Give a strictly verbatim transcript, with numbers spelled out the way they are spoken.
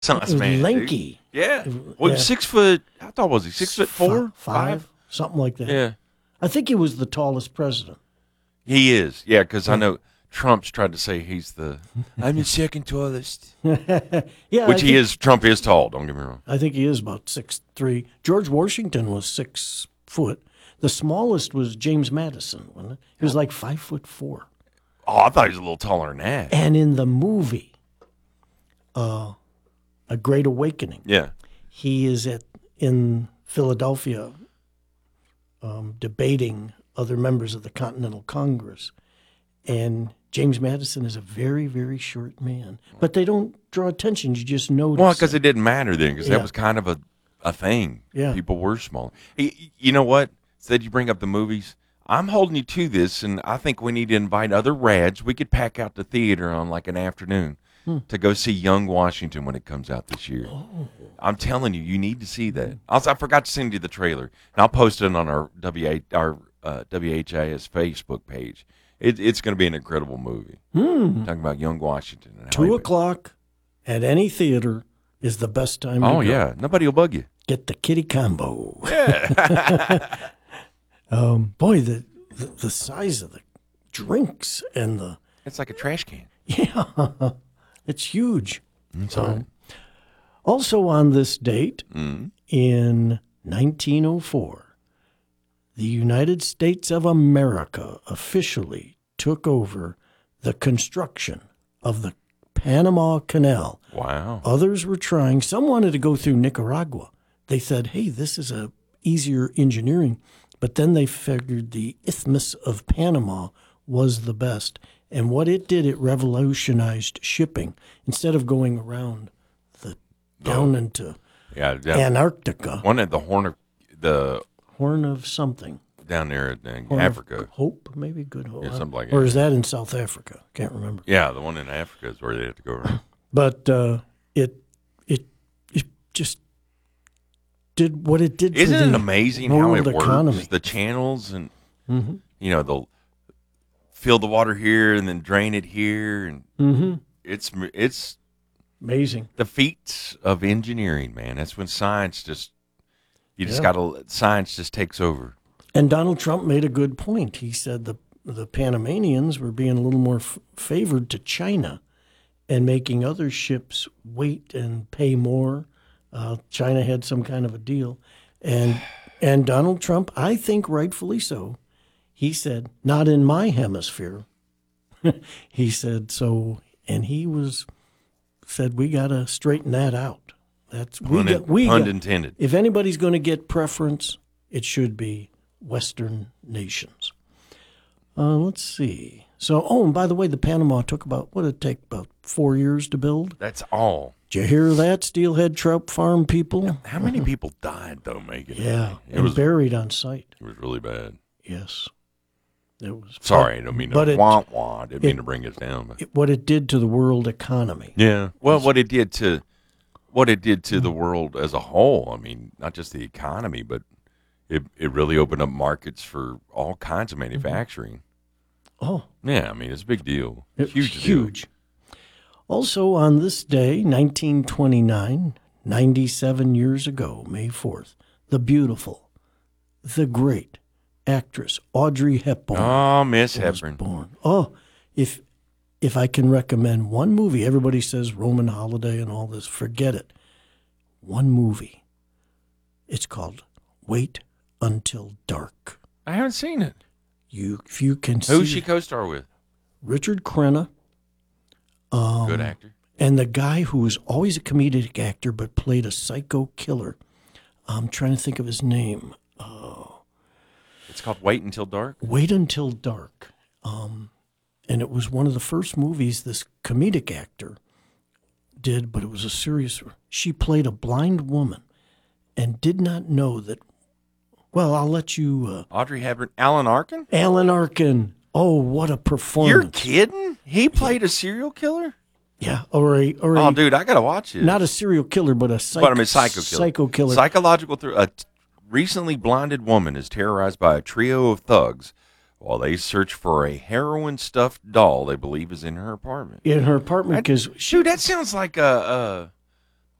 Science man, lanky. Dude. Yeah. Well, Yeah. six foot. How tall was he? Six foot four, F- five, something like that. Yeah. I think he was the tallest president. He is. Yeah, because I know Trump's tried to say he's the. I'm the second tallest. Yeah, Which I he think, is. Trump is tall. Don't get me wrong. I think he is about six three. George Washington was six foot. The smallest was James Madison, wasn't it? He was like five foot four. Oh, I thought he was a little taller than that. And in the movie, uh, A Great Awakening, Yeah. he is at in Philadelphia um, debating other members of the Continental Congress. And James Madison is a very, very short man. But they don't draw attention. You just notice. Well, because it didn't matter then, because Yeah. that was kind of a, a thing. Yeah. People were small. Hey, you know what? Said you bring up the movies. I'm holding you to this, and I think we need to invite other rads. We could pack out the theater on like an afternoon Hmm. to go see Young Washington when it comes out this year. Oh. I'm telling you, you need to see that. Also, I forgot to send you the trailer, and I'll post it on our W A our uh, W H I S Facebook page. It, it's going to be an incredible movie. Hmm. Talking about Young Washington. And how Two he- o'clock at any theater is the best time to Oh, go. yeah. Nobody will bug you. Get the kitty combo. Yeah. Um, boy, the, the the size of the drinks and the It's like a trash can. yeah, it's huge. That's all right. Also on this date Mm. in nineteen oh four, the United States of America officially took over the construction of the Panama Canal. Wow. Others were trying. Some wanted to go through Nicaragua. They said, "Hey, this is a easier engineering." But then they figured the Isthmus of Panama was the best. And what it did, it revolutionized shipping. Instead of going around the down into Yeah. yeah. Antarctica, One at the Horn of the Horn of something. down there in Horn of Africa. Hope, maybe Good Hope. Yeah, something like Or that. is that in South Africa? Can't remember. Yeah, the one in Africa is where they have to go around. But uh, it it it just did what it did. Isn't for it the amazing how world it works? economy. The channels and Mm-hmm. you know they'll fill the water here and then drain it here, and Mm-hmm. it's it's Amazing. the feats of engineering, man. That's when science just you just Yeah. got to science just takes over. And Donald Trump made a good point. He said the the Panamanians were being a little more f- favored to China and making other ships wait and pay more. Uh, China had some kind of a deal, and and Donald Trump, I think rightfully so, he said, "Not in my hemisphere." He said so, and he was said we got to straighten that out. That's we Pun, got, we pun got, intended. if anybody's going to get preference, it should be Western nations. Uh, let's see. So, oh, and by the way, the Panama took about, what did it take, about four years to build? That's all. Did you hear that, Steelhead Trout Farm people? How many people died though making it? Yeah, it and was buried on site. it was really bad. Yes. It was. Sorry, I don't mean to but it- wah wah. I didn't mean it- to bring us down. But. It, what it did to the world economy. Yeah. Well, what it did to what it did to the world as a whole. I mean, not just the economy, but it it really opened up markets for all kinds of manufacturing. Oh, Yeah, I mean, it's a big deal. it was Huge deal. huge. Also, on this day, nineteen twenty-nine, ninety-seven years ago, May fourth, the beautiful, the great actress Audrey Hepburn Oh, Miss was Hepburn. born. Oh, if if I can recommend one movie, everybody says Roman Holiday and all this. Forget it. One movie. It's called Wait Until Dark. I haven't seen it. You, if you can see Who's she co-star with? Richard Crenna. Um, Good actor. And the guy who was always a comedic actor but played a psycho killer. I'm trying to think of his name. It's called Wait Until Dark. Wait Until Dark. Um, and it was one of the first movies this comedic actor did, but it was a serious. She played a blind woman and did not know that. Well, I'll let you. Uh, Audrey Hepburn. Alan Arkin. Alan Arkin. Oh, what a performance! You're kidding? He played a serial killer? Yeah, or a or a Oh, dude, I gotta watch it. not a serial killer, but a psych, But I mean, psycho killer. Psycho killer. Psychological thriller. A t- recently blinded woman is terrorized by a trio of thugs while they search for a heroin stuffed doll they believe is in her apartment. in her apartment because she Dude, that sounds like a,